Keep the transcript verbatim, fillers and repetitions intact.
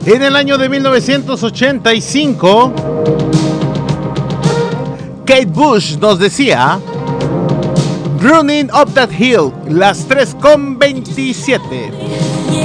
En el año de mil novecientos ochenta y cinco, Kate Bush nos decía Running Up That Hill, las tres con veintisiete.